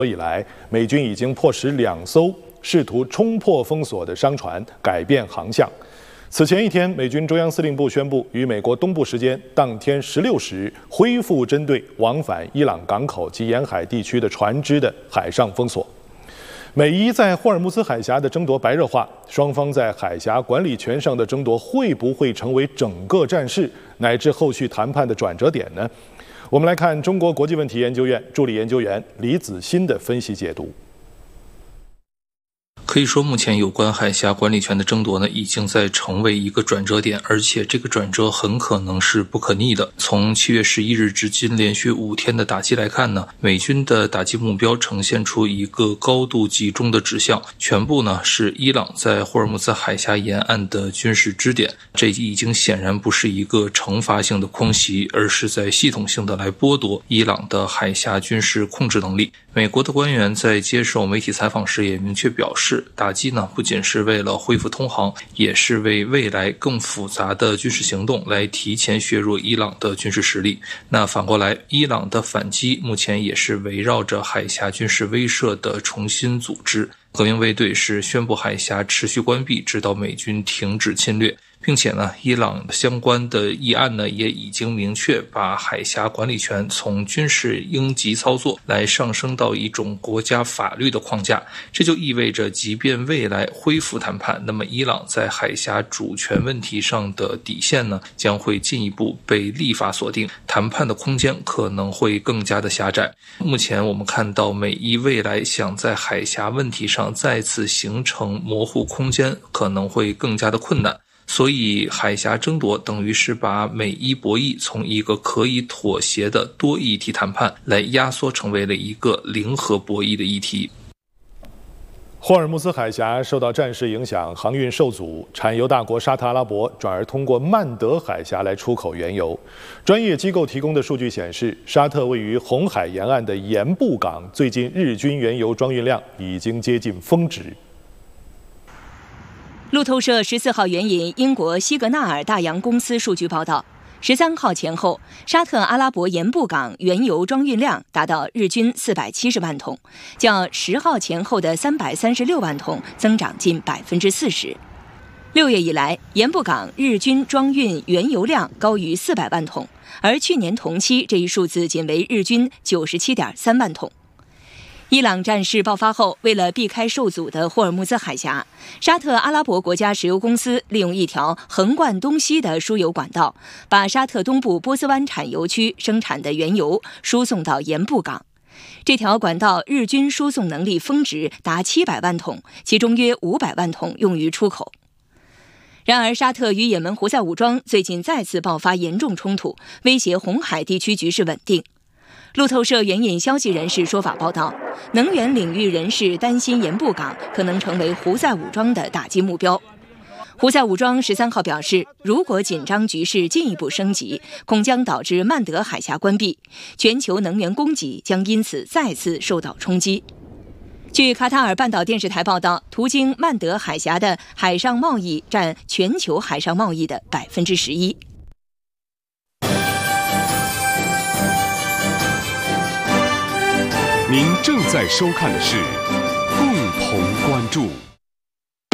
以来，美军已经迫使2艘试图冲破封锁的商船改变航向。此前一天，美军中央司令部宣布，于美国东部时间当天16时恢复针对往返伊朗港口及沿海地区的船只的海上封锁。美伊在霍尔木兹海峡的争夺白热化，双方在海峡管理权上的争夺会不会成为整个战事乃至后续谈判的转折点呢？我们来看中国国际问题研究院助理研究员李子欣的分析解读。 可以说，目前有关海峡管理权的争夺呢，已经在成为一个转折点，而且这个转折很可能是不可逆的。从7月11日至今连续5天的打击来看呢，美军的打击目标呈现出一个高度集中的指向，全部呢是伊朗在霍尔木兹海峡沿岸的军事支点。这已经显然不是一个惩罚性的空袭，而是在系统性的来剥夺伊朗的海峡军事控制能力。美国的官员在接受媒体采访时也明确表示，打击呢不仅是为了恢复通航，也是为未来更复杂的军事行动来提前削弱伊朗的军事实力。那反过来，伊朗的反击目前也是围绕着海峡军事威慑的重新组织。革命卫队是宣布海峡持续关闭，直到美军停止侵略。并且呢，伊朗相关的议案呢，也已经明确把海峡管理权从军事应急操作来上升到一种国家法律的框架。这就意味着，即便未来恢复谈判，那么伊朗在海峡主权问题上的底线呢，将会进一步被立法锁定，谈判的空间可能会更加的狭窄。目前我们看到，美伊未来想在海峡问题上再次形成模糊空间，可能会更加的困难。所以海峡争夺等于是把美伊博弈从一个可以妥协的多议题谈判来压缩成为了一个零和博弈的议题。 霍尔木兹海峡受到战事影响，航运受阻，产油大国沙特阿拉伯转而通过曼德海峡来出口原油。专业机构提供的数据显示，沙特位于红海沿岸的盐布港最近日均原油装运量已经接近峰值。 路透社14号援引英国西格纳尔大洋公司数据报道，13号前后，沙特阿拉伯盐布港原油装运量达到日均470万桶，较10号前后的336万桶增长近40%。6月以来，盐布港日均装运原油量高于400万桶，而去年同期这一数字仅为日均97.3万桶。伊朗战事爆发后，为了避开受阻的霍尔木兹海峡，沙特阿拉伯国家石油公司利用一条横贯东西的输油管道，把沙特东部波斯湾产油区生产的原油输送到盐布港。这条管道日均输送能力峰值达700万桶，其中约500万桶用于出口。然而，沙特与也门胡塞武装最近再次爆发严重冲突，威胁红海地区局势稳定。路透社援引消息人士说法报道，能源领域人士担心盐布港可能成为胡塞武装的打击目标。胡塞武装13号表示，如果紧张局势进一步升级，恐将导致曼德海峡关闭，全球能源供给将因此再次受到冲击。据卡塔尔半岛电视台报道，途经曼德海峡的海上贸易占全球海上贸易的11%。 您正在收看的是《共同关注》。